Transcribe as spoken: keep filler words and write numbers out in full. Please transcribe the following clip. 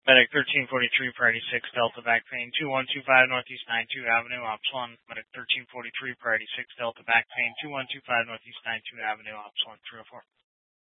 Medic thirteen forty-three, priority six, Delta back pain, two one two five Northeast ninety-two Avenue, Ops one. Medic thirteen forty-three, priority six, Delta back pain, two one two five Northeast ninety-two Avenue, Ops one, three oh four.